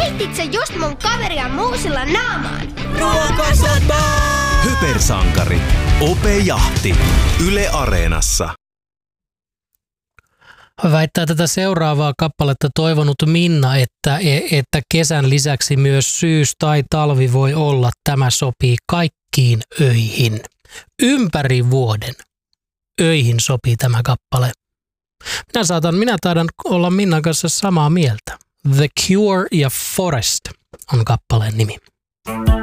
Heitit just mun kaveria muusilla naamaan? Ruokasota! Hypersankari. Ope Jahti. Yle Areenassa. Väittää tätä seuraavaa kappaletta toivonut Minna, että kesän lisäksi myös syys tai talvi voi olla. Tämä sopii kaikkiin öihin. Ympäri vuoden öihin sopii tämä kappale. Minä taidan olla Minnan kanssa samaa mieltä. The Cure ja Forest on kappaleen nimi.